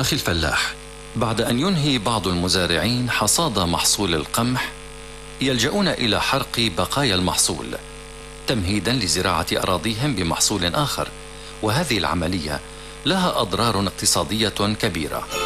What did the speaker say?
أخي الفلاح، بعد أن ينهي بعض المزارعين حصاد محصول القمح يلجؤون إلى حرق بقايا المحصول تمهيدا لزراعة أراضيهم بمحصول آخر، وهذه العملية لها أضرار اقتصادية كبيرة.